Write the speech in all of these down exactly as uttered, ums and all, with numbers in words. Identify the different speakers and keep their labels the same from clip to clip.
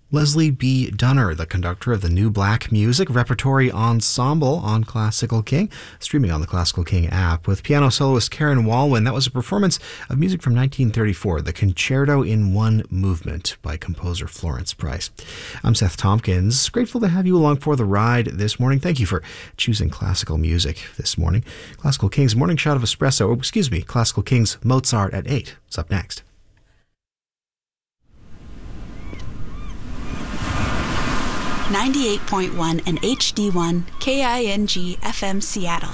Speaker 1: Leslie B. Dunner, the conductor of the New Black Music Repertory Ensemble on Classical King, streaming on the Classical King app. With piano soloist Karen Walwyn, that was a performance of music from nineteen thirty-four, the Concerto in One Movement by composer Florence Price. I'm Seth Tompkins, grateful to have you along for the ride this morning. Thank you for choosing classical music this morning. Classical King's Morning Shot of Espresso, or excuse me, Classical King's Mozart at eight. It's up next.
Speaker 2: ninety-eight point one and H D one K I N G F M Seattle.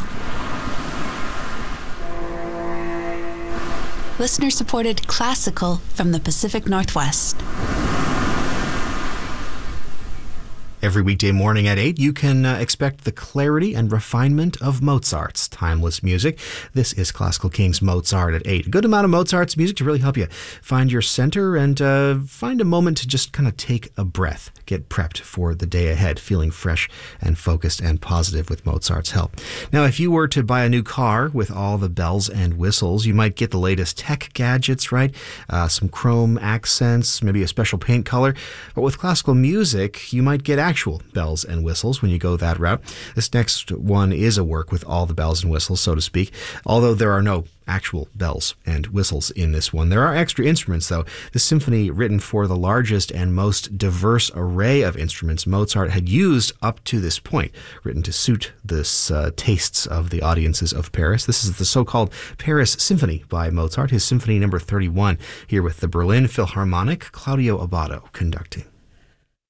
Speaker 2: Listener-supported classical from the Pacific Northwest.
Speaker 1: Every weekday morning at eight, you can uh, expect the clarity and refinement of Mozart's timeless music. This is Classical King's Mozart at eight. A good amount of Mozart's music to really help you find your center and uh, find a moment to just kind of take a breath, get prepped for the day ahead, feeling fresh and focused and positive with Mozart's help. Now, if you were to buy a new car with all the bells and whistles, you might get the latest tech gadgets, right? Uh, some chrome accents, maybe a special paint color. But with classical music, you might get actual bells and whistles when you go that route. This next one is a work with all the bells and whistles, so to speak, although there are no actual bells and whistles in this one. There are extra instruments, though. The symphony, written for the largest and most diverse array of instruments Mozart had used up to this point, written to suit the uh, tastes of the audiences of Paris. This is the so-called Paris Symphony by Mozart, his Symphony number thirty-one, here with the Berlin Philharmonic, Claudio Abbado conducting.